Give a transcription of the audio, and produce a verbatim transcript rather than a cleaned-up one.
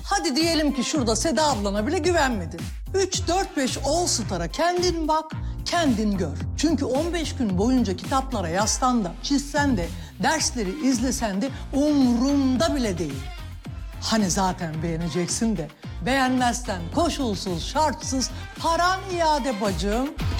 Hadi diyelim ki şurada Seda ablana bile güvenmedin. Üç, dört, beş All Star'a kendin bak, kendin gör. Çünkü on beş gün boyunca kitaplara yaslan da, çizsen de, dersleri izlesen de umrumda bile değil. Hani zaten beğeneceksin de, beğenmezsen koşulsuz, şartsız paran iade bacım.